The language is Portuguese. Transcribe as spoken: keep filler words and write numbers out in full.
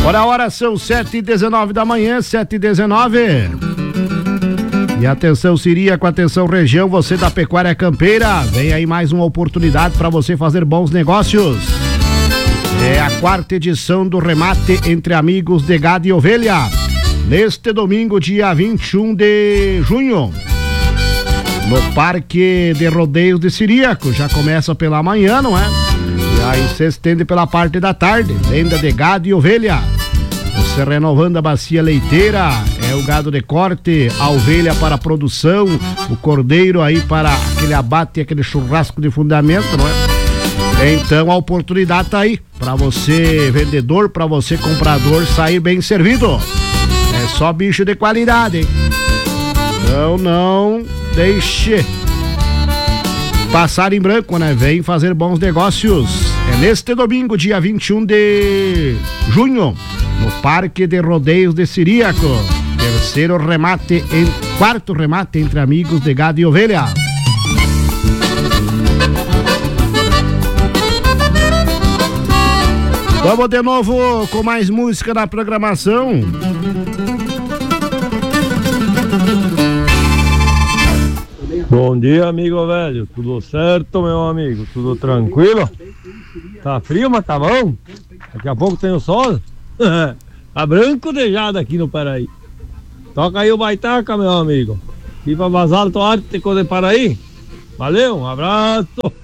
Ora, a hora são sete e dezenove da manhã, sete e dezenove. E atenção, Siriaco, atenção, região, você da Pecuária Campeira, vem aí mais uma oportunidade para você fazer bons negócios. É a quarta edição do remate entre amigos de gado e ovelha, neste domingo, dia vinte e um de junho, no Parque de Rodeios de Siriaco. Já começa pela manhã, não é? E aí se estende pela parte da tarde, venda de gado e ovelha. Você renovando a bacia leiteira, é o gado de corte, a ovelha para a produção, o cordeiro aí para aquele abate, aquele churrasco de fundamento, não é? Então a oportunidade tá aí, para você vendedor, para você comprador sair bem servido. É só bicho de qualidade, hein? Então não deixe passar em branco, né? Vem fazer bons negócios. É neste domingo, dia vinte e um de junho, no Parque de Rodeios de Siriaco. Terceiro remate, em, quarto remate entre amigos de gado e ovelha. Vamos de novo com mais música na programação. Bom dia, amigo velho. Tudo certo, meu amigo? Tudo tranquilo? Tá frio, mas tá bom. Daqui a pouco tem o sol. Tá branco de jada aqui no Paraí. Toca aí o baitaca, meu amigo. Viva Basalto Ártico de Paraí. Valeu, um abraço.